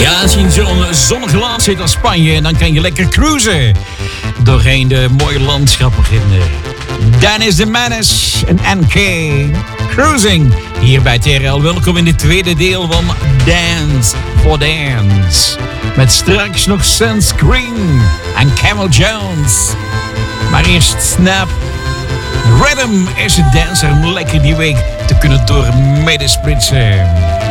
Ja, als je in zo'n zonnig land zit als Spanje, dan kan je lekker cruisen doorheen de mooie landschappen. Dan is de Menace en NK Cruising hier bij TRL. Welkom in het tweede deel van Dance for Dance. Met straks nog Sunscreen en Camel Jones. Maar eerst Snap. Rhythm is het dancer om lekker die week te kunnen doormidden splitsen.